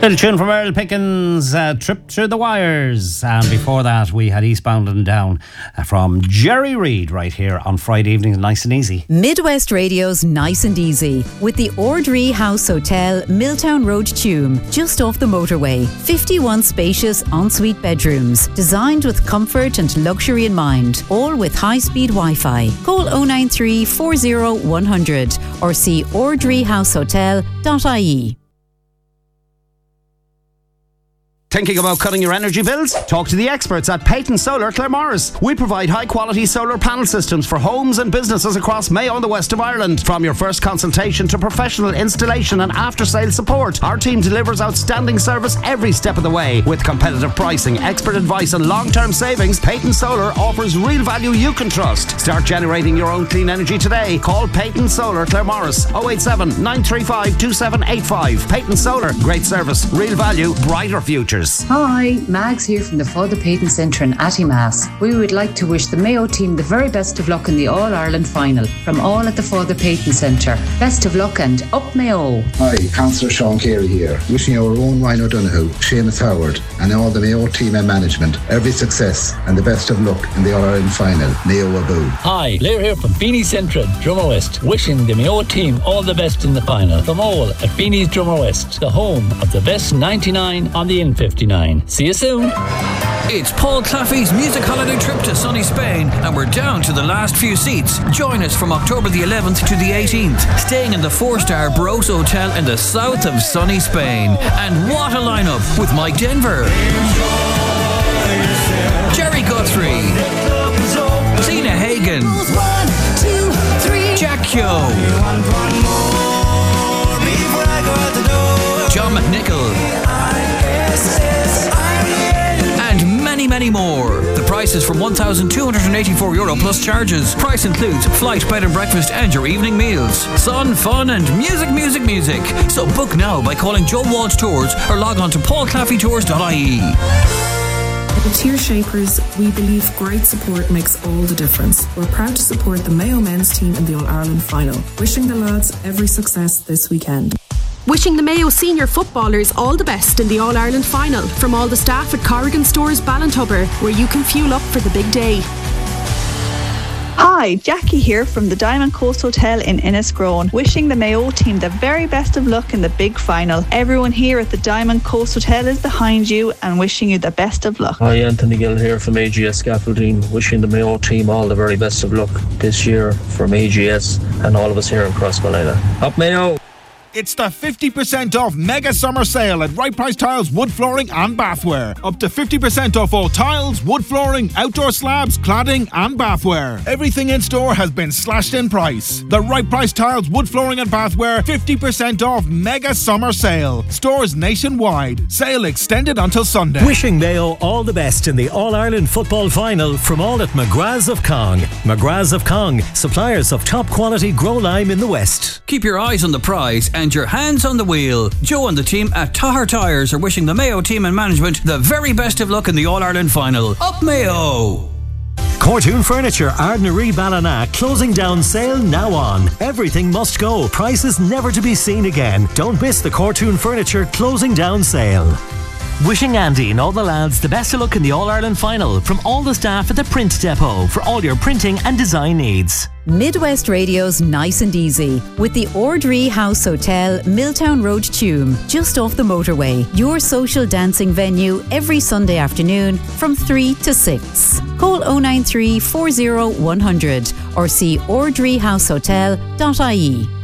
Little tune from Earl Pickens, Trip Through the Wires. And before that, we had Eastbound and Down from Jerry Reid right here on Friday evening, Nice and Easy. Midwest Radio's Nice and Easy with the Ordree House Hotel, Milltown Road, Tuam, just off the motorway. 51 spacious ensuite bedrooms, designed with comfort and luxury in mind, all with high-speed Wi-Fi. Call 093 40 100 or see ordreehousehotel.ie. Thinking about cutting your energy bills? Talk to the experts at Peyton Solar Claremorris. We provide high-quality solar panel systems for homes and businesses across Mayo and the west of Ireland. From your first consultation to professional installation and after-sales support, our team delivers outstanding service every step of the way. With competitive pricing, expert advice and long-term savings, Peyton Solar offers real value you can trust. Start generating your own clean energy today. Call Peyton Solar Claremorris 087 935 2785. Peyton Solar, great service, real value, brighter futures. Hi, Mags here from the Father Peyton Centre in Attymass. We would like to wish the Mayo team the very best of luck in the All-Ireland final from all at the Father Peyton Centre. Best of luck and up Mayo. Hi, Councillor Sean Carey here, wishing our own Ryan O'Donoghue, Seamus Howard and all the Mayo team and management every success and the best of luck in the All-Ireland final. Mayo Aboo. Hi, Blair here from Beanie's Centre, Drummer West, wishing the Mayo team all the best in the final from all at Beanie's Drummer West, the home of the best 99 on the N59. See you soon. It's Paul Claffey's music holiday trip to sunny Spain, and we're down to the last few seats. Join us from October the 11th to the 18th, staying in the 4-star Baros Hotel in the south of sunny Spain. And what a lineup with Mike Denver, Jerry Guthrie, Zena Hagen, Jack Kyo, John McNichol, and many more. The price is from €1,284 plus charges. Price includes flight, bed and breakfast and your evening meals. Sun, fun and music. So book now by calling Joe Walsh Tours or log on to paulclaffeytours.ie. At the Tier Shapers, we believe great support makes all the difference. We're proud to support the Mayo men's team in the All-Ireland final. Wishing the lads every success this weekend. Wishing the Mayo senior footballers all the best in the All-Ireland final from all the staff at Corrigan Stores Ballintubber, where you can fuel up for the big day. Hi, Jackie here from the Diamond Coast Hotel in Innisgrown, wishing the Mayo team the very best of luck in the big final. Everyone here at the Diamond Coast Hotel is behind you and wishing you the best of luck. Hi, Anthony Gill here from AGS Scaffolding, wishing the Mayo team all the very best of luck this year from AGS and all of us here in Crossmolina. Up Mayo! It's the 50% off mega summer sale at Right Price Tiles, wood flooring and bathware. Up to 50% off all tiles, wood flooring, outdoor slabs, cladding and bathware. Everything in store has been slashed in price. The Right Price Tiles, wood flooring and bathware 50% off mega summer sale. Stores nationwide. Sale extended until Sunday. Wishing Mayo all the best in the All-Ireland football final from all at McGrath's of Cong. McGrath's of Cong, suppliers of top quality grow lime in the west. Keep your eyes on the prize and your hands on the wheel. Joe and the team at Tahar Tyres are wishing the Mayo team and management the very best of luck in the All-Ireland final. Up Mayo! Cortoon Furniture, Ardnaree Ballina, closing down sale now on. Everything must go. Prices never to be seen again. Don't miss the Cortoon Furniture closing down sale. Wishing Andy and all the lads the best of luck in the All-Ireland final from all the staff at the Print Depot for all your printing and design needs. Midwest Radio's Nice and Easy with the Ordree House Hotel, Milltown Road, Tuam, just off the motorway. Your social dancing venue every Sunday afternoon from 3 to 6. Call 093 40 100 or see ordreehousehotel.ie.